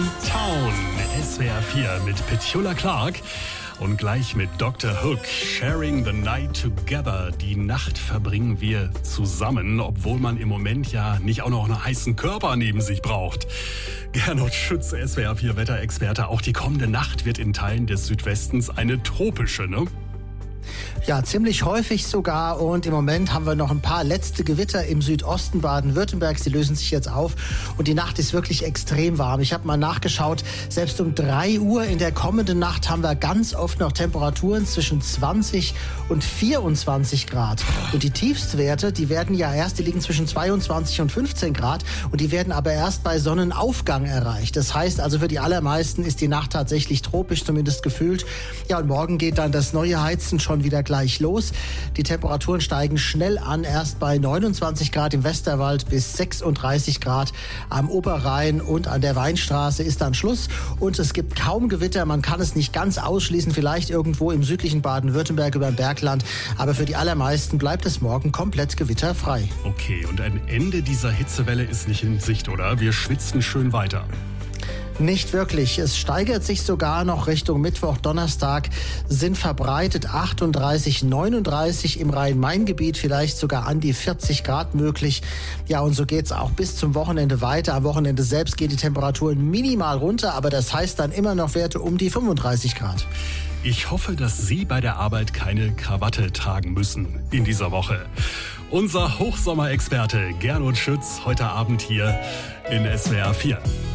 Town. SWR 4 mit Petula Clark. Und gleich mit Dr. Hook, Sharing the Night Together. Die Nacht verbringen wir zusammen, obwohl man im Moment ja nicht auch noch einen heißen Körper neben sich braucht. Gernot Schütz, SWR 4 Wetterexperte. Auch die kommende Nacht wird in Teilen des Südwestens eine tropische, ne? Ja, ziemlich häufig sogar, und im Moment haben wir noch ein paar letzte Gewitter im Südosten Baden-Württembergs, die lösen sich jetzt auf und die Nacht ist wirklich extrem warm. Ich habe mal nachgeschaut, selbst um 3 Uhr in der kommenden Nacht haben wir ganz oft noch Temperaturen zwischen 20 und 24 Grad. Und die Tiefstwerte, die liegen zwischen 22 und 15 Grad und die werden aber erst bei Sonnenaufgang erreicht. Das heißt also, für die allermeisten ist die Nacht tatsächlich tropisch, zumindest gefühlt. Ja, und morgen geht dann das neue Heizen schon wieder gleich los. Die Temperaturen steigen schnell an, erst bei 29 Grad im Westerwald bis 36 Grad am Oberrhein und an der Weinstraße ist dann Schluss. Und es gibt kaum Gewitter, man kann es nicht ganz ausschließen, vielleicht irgendwo im südlichen Baden-Württemberg über dem Bergland, aber für die allermeisten bleibt es morgen komplett gewitterfrei. Okay, und ein Ende dieser Hitzewelle ist nicht in Sicht, oder? Wir schwitzen schön weiter. Nicht wirklich. Es steigert sich sogar noch Richtung Mittwoch, Donnerstag sind verbreitet 38, 39 im Rhein-Main-Gebiet, vielleicht sogar an die 40 Grad möglich. Ja, und so geht's auch bis zum Wochenende weiter. Am Wochenende selbst gehen die Temperaturen minimal runter, aber das heißt dann immer noch Werte um die 35 Grad. Ich hoffe, dass Sie bei der Arbeit keine Krawatte tragen müssen in dieser Woche. Unser Hochsommerexperte Gernot Schütz heute Abend hier in SWR 4.